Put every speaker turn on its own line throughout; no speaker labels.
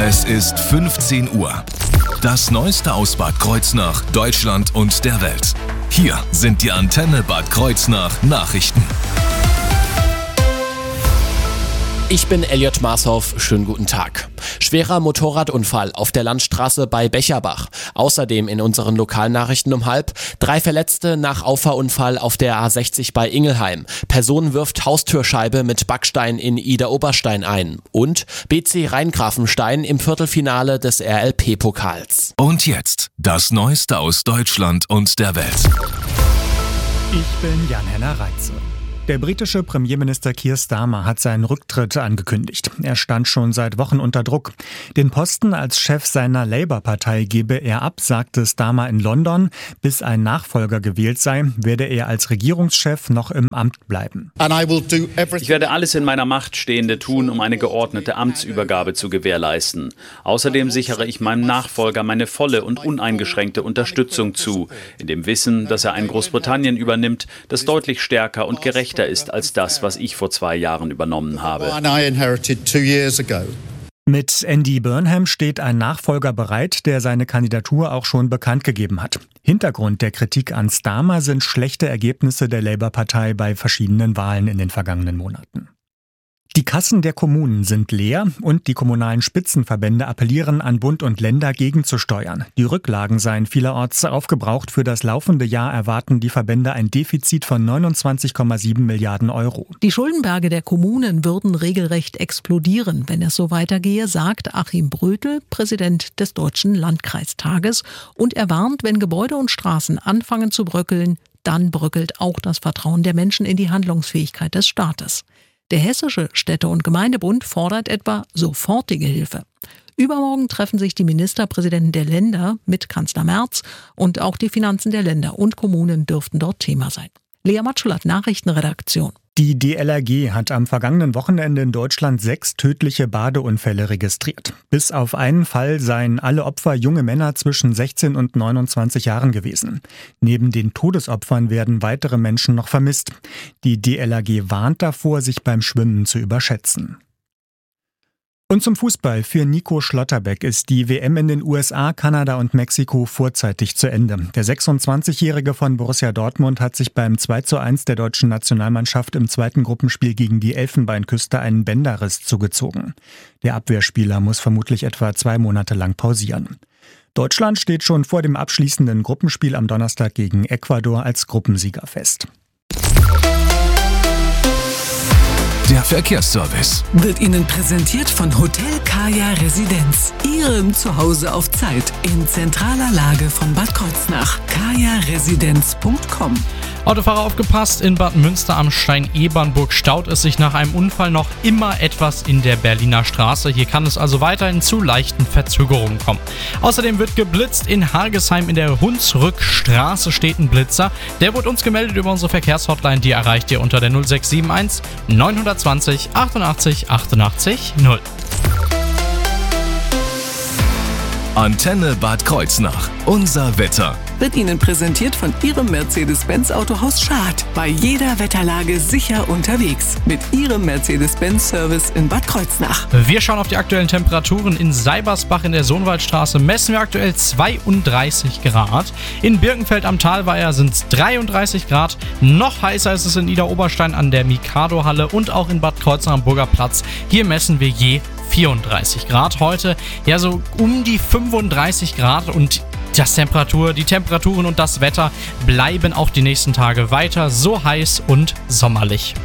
Es ist 15 Uhr. Das Neueste aus Bad Kreuznach, Deutschland und der Welt. Hier sind die Antenne Bad Kreuznach Nachrichten.
Ich bin Elliot Marshoff, schönen guten Tag. Schwerer Motorradunfall auf der Landstraße bei Becherbach. Außerdem in unseren Lokalnachrichten um 12:30 3 Verletzte nach Auffahrunfall auf der A60 bei Ingelheim. Person wirft Haustürscheibe mit Backstein in Idar-Oberstein ein. Und BC Rheingrafenstein im Viertelfinale des RLP-Pokals.
Und jetzt das Neueste aus Deutschland und der Welt.
Ich bin Jan-Henner Reitze. Der britische Premierminister Keir Starmer hat seinen Rücktritt angekündigt. Er stand schon seit Wochen unter Druck. Den Posten als Chef seiner Labour-Partei gebe er ab, sagte Starmer in London. Bis ein Nachfolger gewählt sei, werde er als Regierungschef noch im Amt bleiben.
Ich werde alles in meiner Macht Stehende tun, um eine geordnete Amtsübergabe zu gewährleisten. Außerdem sichere ich meinem Nachfolger meine volle und uneingeschränkte Unterstützung zu, in dem Wissen, dass er ein Großbritannien übernimmt, das deutlich stärker und gerechter ist als das, was ich vor 2 Jahren übernommen habe.
Mit Andy Burnham steht ein Nachfolger bereit, der seine Kandidatur auch schon bekannt gegeben hat. Hintergrund der Kritik an Starmer sind schlechte Ergebnisse der Labour-Partei bei verschiedenen Wahlen in den vergangenen Monaten. Die Kassen der Kommunen sind leer und die kommunalen Spitzenverbände appellieren an Bund und Länder gegenzusteuern. Die Rücklagen seien vielerorts aufgebraucht. Für das laufende Jahr erwarten die Verbände ein Defizit von 29,7 Milliarden Euro.
Die Schuldenberge der Kommunen würden regelrecht explodieren, wenn es so weitergehe, sagt Achim Brötel, Präsident des Deutschen Landkreistages. Und er warnt, wenn Gebäude und Straßen anfangen zu bröckeln, dann bröckelt auch das Vertrauen der Menschen in die Handlungsfähigkeit des Staates. Der Hessische Städte- und Gemeindebund fordert etwa sofortige Hilfe. Übermorgen treffen sich die Ministerpräsidenten der Länder mit Kanzler Merz und auch die Finanzen der Länder und Kommunen dürften dort Thema sein. Lea Matschulat, Nachrichtenredaktion.
Die DLRG hat am vergangenen Wochenende in Deutschland 6 tödliche Badeunfälle registriert. Bis auf einen Fall seien alle Opfer junge Männer zwischen 16 und 29 Jahren gewesen. Neben den Todesopfern werden weitere Menschen noch vermisst. Die DLRG warnt davor, sich beim Schwimmen zu überschätzen. Und zum Fußball. Für Nico Schlotterbeck ist die WM in den USA, Kanada und Mexiko vorzeitig zu Ende. Der 26-Jährige von Borussia Dortmund hat sich beim 2:1 der deutschen Nationalmannschaft im zweiten Gruppenspiel gegen die Elfenbeinküste einen Bänderriss zugezogen. Der Abwehrspieler muss vermutlich etwa 2 Monate lang pausieren. Deutschland steht schon vor dem abschließenden Gruppenspiel am Donnerstag gegen Ecuador als Gruppensieger fest.
Der Verkehrsservice
wird Ihnen präsentiert von Hotel Kaya Residenz. Ihrem Zuhause auf Zeit in zentraler Lage von Bad Kreuznach. kajaresidenz.com.
Autofahrer aufgepasst, in Bad Münster am Stein-Ebernburg staut es sich nach einem Unfall noch immer etwas in der Berliner Straße. Hier kann es also weiterhin zu leichten Verzögerungen kommen. Außerdem wird geblitzt in Hargesheim in der Hunsrückstraße steht ein Blitzer. Der wurde uns gemeldet über unsere Verkehrshotline, die erreicht ihr unter der 0671 920 88 88 0.
Antenne Bad Kreuznach. Unser Wetter.
Wird Ihnen präsentiert von Ihrem Mercedes-Benz Autohaus Schad. Bei jeder Wetterlage sicher unterwegs. Mit Ihrem Mercedes-Benz-Service in Bad Kreuznach.
Wir schauen auf die aktuellen Temperaturen. In Seibersbach in der Sohnwaldstraße messen wir aktuell 32 Grad. In Birkenfeld am Talweiher sind es 33 Grad. Noch heißer ist es in Idar-Oberstein an der Mikado-Halle und auch in Bad Kreuznach am Burgerplatz. Hier messen wir je 34 Grad. Heute ja so um die 35 Grad und die Temperaturen und das Wetter bleiben auch die nächsten Tage weiter so heiß und sommerlich.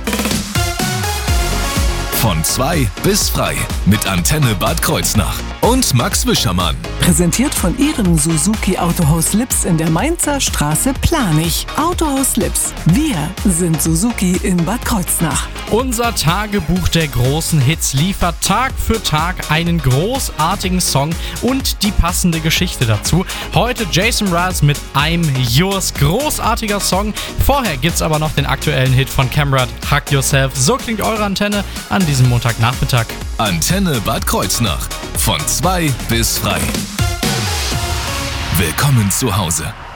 Von 2 bis frei mit Antenne Bad Kreuznach und Max Wischermann.
Präsentiert von Ihrem Suzuki Autohaus Lips in der Mainzer Straße Planich. Autohaus Lips. Wir sind Suzuki in Bad Kreuznach.
Unser Tagebuch der großen Hits liefert Tag für Tag einen großartigen Song und die passende Geschichte dazu. Heute Jason Mraz mit I'm Yours. Großartiger Song. Vorher gibt's aber noch den aktuellen Hit von Camrad, Hug Yourself. So klingt eure Antenne an diesem Montagnachmittag.
Antenne Bad Kreuznach. Von 2 bis frei. Willkommen zu Hause.